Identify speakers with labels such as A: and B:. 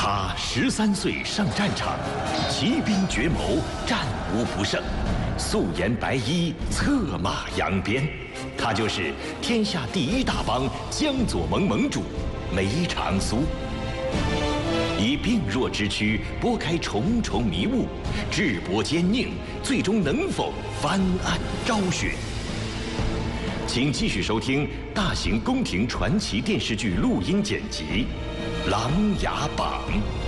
A: 他13岁上战场，骑兵绝谋，战无不胜，素颜白衣，策马扬鞭。他就是天下第一大帮江左盟盟主梅长苏。以病弱之躯拨开重重迷雾，智搏坚硬，最终能否翻案昭雪？请继续收听大型宫廷传奇电视剧录音剪辑《琅琊榜》。